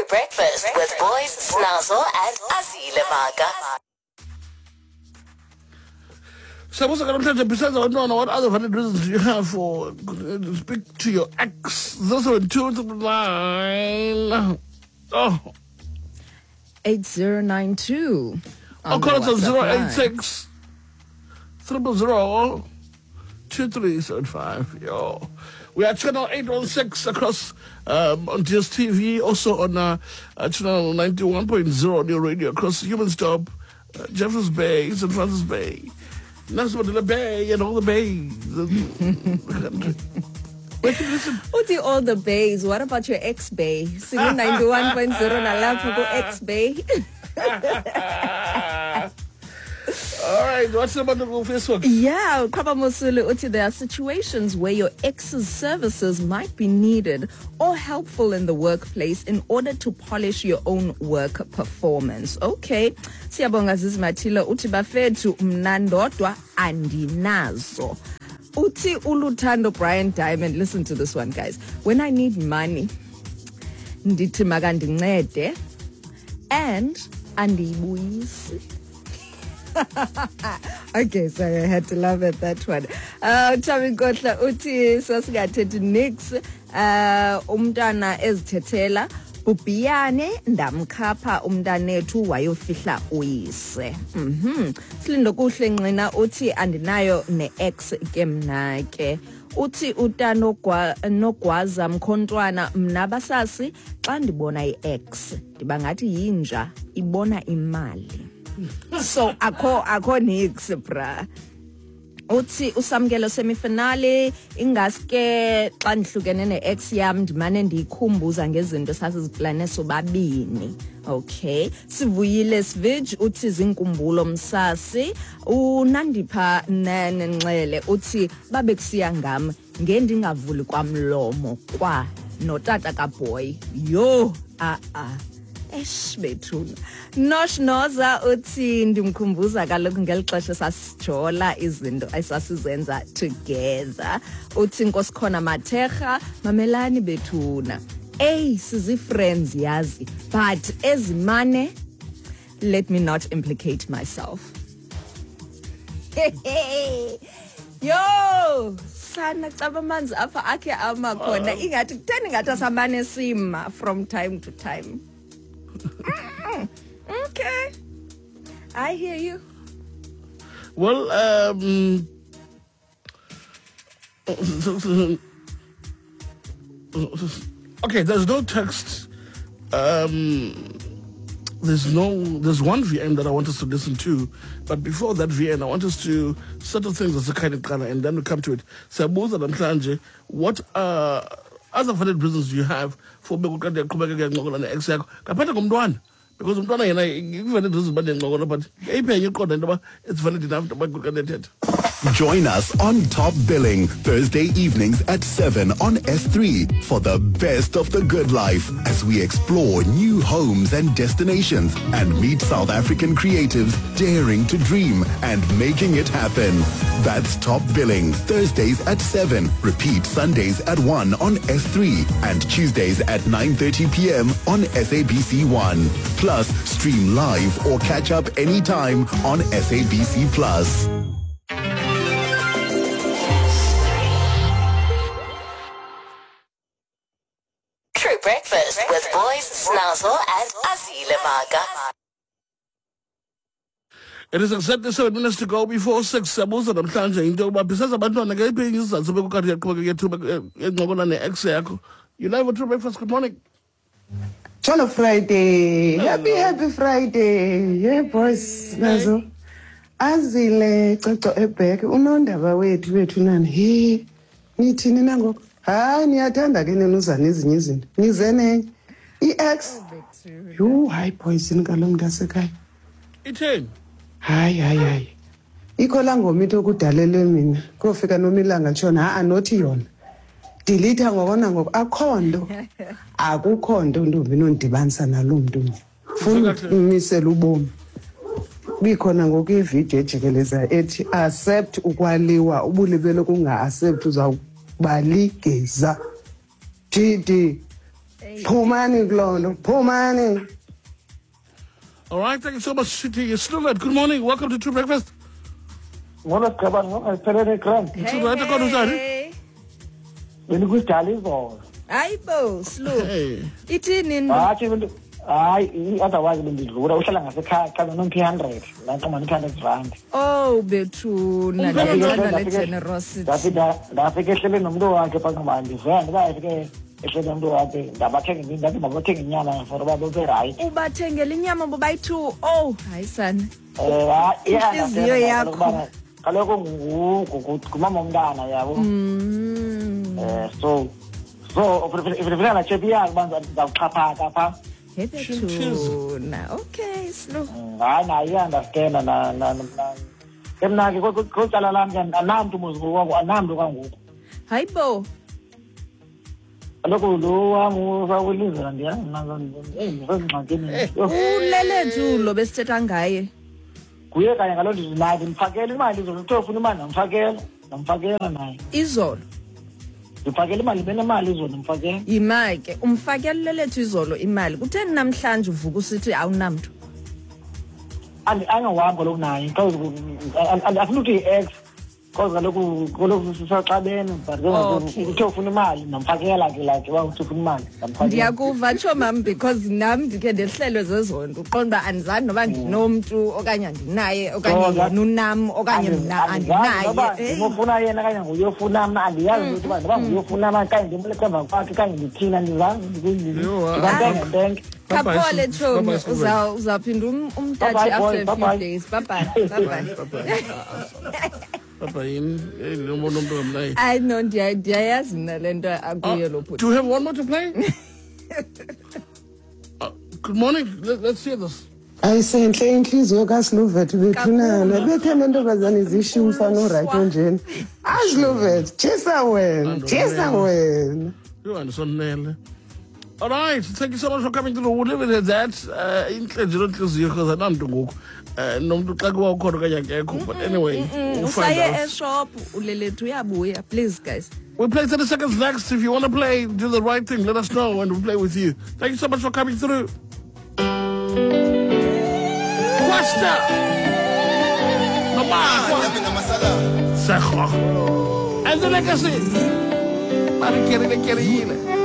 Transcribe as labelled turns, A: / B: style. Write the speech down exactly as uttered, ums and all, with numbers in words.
A: Breakfast with Boys Snazo and Azile Maga.
B: So, what's going to besides I don't know what other valid reasons do you have for uh, speak to your ex? This one two to nine. Oh,
C: eight zero nine two.
B: I'll call it on zero eight six triple zero two three seven five. Yo, we are channel eight one six across um, on D S T V, also on uh, uh, channel ninety one point zero on your radio across Human Stop, uh, Jeffers Bay, Saint Francis Bay. That's what the bay and all the bays. Wait, listen.
C: What do all the bays? What about your ex-bay? Singing ninety-one point zero Nalapuko ex-bay.
B: All right, what's about the Facebook?
C: Yeah, Kwaba Musulu Uti, there are situations where your ex's services might be needed or helpful in the workplace in order to polish your own work performance. Okay. Siyabonga Zizmatila Uti bafethu mnandodwa andinazo. Uti Ulutando Brian Diamond, listen to this one, guys. When I need money, ndithi makandincede and andiyibuyisi. Okay, sorry, I had to laugh at that one. Uh, Tami Kotla uti sasingathethi nix. Uh, umntana ezithethela ubhiyane ndamkhapha umntanethu wayofihla uyise. Mhm. Silindo kuhle nqina uthi andinayo ne-ex ke mna ke. Uthi utano kwa nogwaza mkhontwana mna basasi xa ndibona i-ex ndiba ngathi yinja ibona imali. So akho akho nix bra. Uthi usamkelo semifinale ingaske xa ndihlukene ne-ex yam ndimane ndiyikhumbuza ngezinto sasiziplane sobabini. Okay, Sivuyile Svij uthi zinkumbulo msasi unandipha nenxele uthi babekusiya ngam ngendingavuli kwamlomo kwa notata kaboy yo a a esibethuna Nosh Noza uthi ndimkhumbuza kaloku ngelixesha sasijola izinto esasizenza together. Uthi Nkosikhona Materha mamelani bethuna. Hey, sizi friends yazi, but ezimane, let me not implicate myself. Yo, sana caba manzi apha akhe ama khona ingathi kutheni ngathi asamane sima from time to time. Okay, I hear you.
B: Well, um, okay, there's no text. Um, there's no, there's one V N that I want us to listen to, but before that V N, I want us to settle things as a kind of color, and then we come to it. So, what uh, other valid reasons do you have for me to come back again on the ex? Because I'm trying to even it doesn't matter, but it's valid enough to make good.
D: Join us on Top Billing Thursday evenings at seven on S three for the best of the good life as we explore new homes and destinations and meet South African creatives daring to dream and making it happen. That's Top Billing Thursdays at seven. Repeat Sundays at one on S three and Tuesdays at nine thirty p.m. on S A B C one. Plus, stream live or catch up anytime on S A B C Plus.
A: Breakfast with Boys Snazo and Azile Maga.
B: It is exactly seven minutes to go before six. Sabuza namhlanje into yokuba besides abantwana ngayiphi enye isizathu bekukade yaqhubeka yethuba engqokola ne-ex yakho. You live on True Breakfast. Good morning.
E: Jolly Friday. Hello. Happy, happy Friday. Yeah, boys. Nazo. Azile Coco Ebek. Unondaba wethu wethu nani. He. Nithini nangoku? Hayi niyathanda ke nenuzana ezinye izinto. Nizene i-ex. Yo, hayi poison kaloku ngasekhaya.
B: Itheni?
E: Hayi hayi hayi. Ikho la ngoma into okudalele mina. Kofika nomilanga tshona ha anothi yona. Delete ngokona ngoku akhondo. Akukhondo ntombi nondibanisa nalomuntu. Funa umisela ubomi. Bikhona ngoku ivideo ejikeleza ethi accept ukwaliwa ubulibele kunga accept uza baligeza T D Phumani kulondo, phumani.
B: All right, thank you so much, City. Snowflake, good morning. Welcome to True Breakfast.
F: Ngona sicabanga ngiphelele grand.
B: Hey, right, hey.
F: Benikudala izolo.
C: Hayibo, Slu.
B: Hey.
C: Ithini?
F: Hayi abantu hayi otherwise bendidlula uhlala ngasekhaya xa no three hundred. La xa mani three hundred rand.
C: Oh, bethu nalena le generosity.
F: Ndafika ndafika ehlele nomuntu wakhe phaa ngaba ndivela ndibafike ehlele nomuntu wakhe ndabathenga nini ndathi mabathenga inyama for uba bebe right.
C: Ubathengela inyama bobayi-two. Oh, hayi sana.
F: Eh, yeah,
C: inhliziyo yakho.
F: Kaloku ngumama omntana yabo.
C: Mm.
F: Eh, so so if if na chepi yakhe banza ndawuxhaphaka phaa.
C: Hebethuna. Okay, Slu.
F: Hayi naye understand na na na emna ke koqala lami ke anamntu muzibu wangu anamntu kwangoku.
C: Hayibo.
F: Kaloku lo wangu sakwelizela ndiyanazo eh ngizongxakini.
C: Ulelethu lo besithetha ngaye.
F: Kuye kanye ngaloo nto naye ndimfakela imali izolo uthe ufuna imali ndamfakela ndamfakela naye.
C: Izolo.
F: Ndifakela imali benemali izolo ndimfakela.
C: Yimali ke umfakela lelethu izolo imali. Kutheni namhlanje uvuka usithi awunamntu?
F: Andi angahambo lokunaye because afuna ukuthi i-ex because kaloku kaloku sisaxabene but uthe ufuna imali ndamfakela ke like uba uthe ufuna imali ndamfakela.
C: Ndiyakuva tsho mama because nam ndikhe ndehlelwe zezonto uqonda uba andizani noba ndinomntu okanye andinaye okanye yena unam okanye mna andinaye.
F: Ndimofuna yena kanye nguyofuna mna andiyazi ukuthi uba ndiba nguyofuna mna kanye ndimleqemva kwakhe kanye ndithina ndizazi ndikantengentenke.
C: Kaphole Chomi uzawuphinda umtathi after a few days. Bye bye. Bye bye.
B: Papa yini nomuntu omntu ngamnaye.
C: I know ndiyayazi mna lento akuyo lo
B: Do you have one more to play? uh, good morning. Let, let's hear this.
E: Ayisenhle inhliziyo kaSlovet bethunana bethe nentombazane izishiya umfana oright onjeni. Aslovet, chesa wena, chesa wena.
B: You understand? All right, thank you so much for coming through. We'll leave it at that. Uh, inhliziyo inhliziyo because anamntu ngoku. Uh, nomntu xa kuwa ukhona kanye akekho. But anyway, we'll find
C: usaye
B: out.
C: eshop ulelethu uyabuya. Please guys.
B: We'll play thirty seconds next. If you want to play, do the right thing. Let us know and we'll play with you. Thank you so much for coming through. Quasta. Mama. And the legacy. Marikere Kerine.